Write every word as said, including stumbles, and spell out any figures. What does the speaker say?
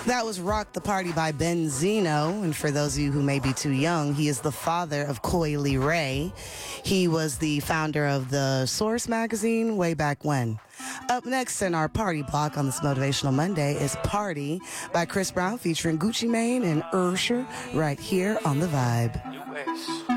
That was Rock the Party by Benzino. And for those of you who may be too young, he is the father of Coi Leray. He was the founder of the Source magazine way back when. Up next in our party block on this Motivational Monday is Party by Chris Brown featuring Gucci Mane and Usher right here on The Vibe.